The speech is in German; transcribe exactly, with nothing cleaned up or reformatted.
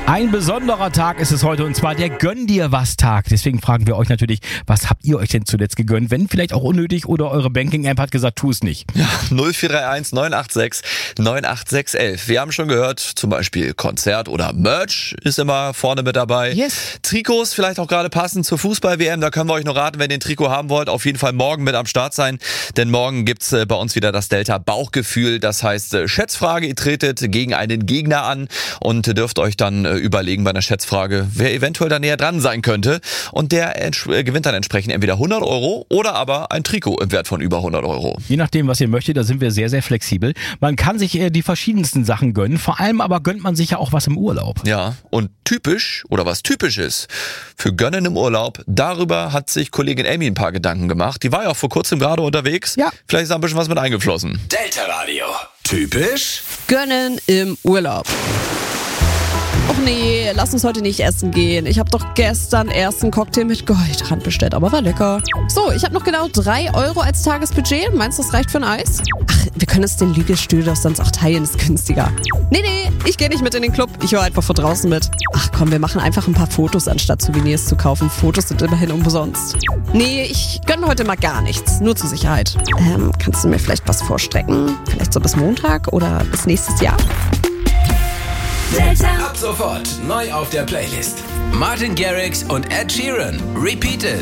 Ein besonderer Tag ist es heute und zwar der Gönn dir was Tag. Deswegen fragen wir euch natürlich, was habt ihr euch denn zuletzt gegönnt? Wenn vielleicht auch unnötig oder eure Banking-App hat gesagt, tu es nicht. Ja, null vier drei eins neun acht sechs neun acht sechs elf. Wir haben schon gehört, zum Beispiel Konzert oder Merch ist immer vorne mit dabei. Yes. Trikots vielleicht auch gerade passend zur Fußball-W M. Da können wir euch noch raten, wenn ihr ein Trikot haben wollt, auf jeden Fall morgen mit am Start sein. Denn morgen gibt's bei uns wieder das Delta-Bauchgefühl. Das heißt, Schätzfrage, ihr tretet gegen einen Gegner an und dürft euch dann überlegen bei einer Schätzfrage, wer eventuell da näher dran sein könnte. Und der ents- gewinnt dann entsprechend entweder hundert Euro oder aber ein Trikot im Wert von über hundert Euro. Je nachdem, was ihr möchtet, da sind wir sehr, sehr flexibel. Man kann sich äh, die verschiedensten Sachen gönnen. Vor allem aber gönnt man sich ja auch was im Urlaub. Ja, und typisch oder was typisch ist für Gönnen im Urlaub, darüber hat sich Kollegin Amy ein paar Gedanken gemacht. Die war ja auch vor kurzem gerade unterwegs. Ja. Vielleicht ist da ein bisschen was mit eingeflossen. Delta Radio. Typisch Gönnen im Urlaub. Och nee, lass uns heute nicht essen gehen. Ich habe doch gestern erst einen Cocktail mit Goldrand bestellt, aber war lecker. So, ich habe noch genau drei Euro als Tagesbudget. Meinst du, das reicht für ein Eis? Ach, wir können uns den Liegestuhl doch sonst auch teilen, ist günstiger. Nee, nee, ich gehe nicht mit in den Club. Ich höre einfach von draußen mit. Ach komm, wir machen einfach ein paar Fotos, anstatt Souvenirs zu kaufen. Fotos sind immerhin umsonst. Nee, ich gönne heute mal gar nichts. Nur zur Sicherheit. Ähm, kannst du mir vielleicht was vorstrecken? Vielleicht so bis Montag oder bis nächstes Jahr? ab sofort neu auf der Playlist. Martin Garrix und Ed Sheeran. Repeated.